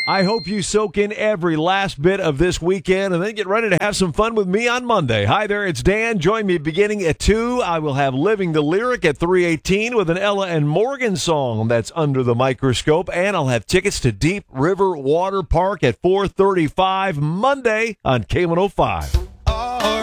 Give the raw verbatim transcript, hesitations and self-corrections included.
I hope you soak in every last bit of this weekend and then get ready to have some fun with me on Monday. Hi there, it's Dan. Join me beginning at two. I will have Living the Lyric at three eighteen with an Ella and Morgan song that's Under the Microscope. And I'll have tickets to Deep River Water Park at four thirty-five Monday on K one oh five.